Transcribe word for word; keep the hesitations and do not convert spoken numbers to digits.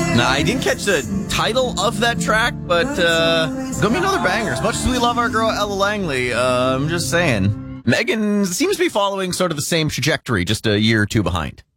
Now, I didn't catch the title of that track, but uh, gonna be another banger. As much as we love our girl Ella Langley, uh, I'm just saying. Megan seems to be following sort of the same trajectory, just a year or two behind.